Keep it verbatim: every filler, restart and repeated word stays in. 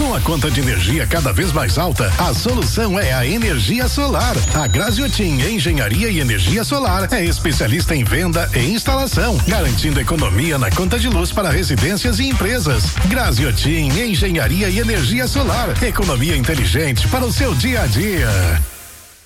Com a conta de energia cada vez mais alta, a solução é a energia solar. A Graziotin Engenharia e Energia Solar é especialista em venda e instalação, garantindo economia na conta de luz para residências e empresas. Graziotin Engenharia e Energia Solar, economia inteligente para o seu dia a dia.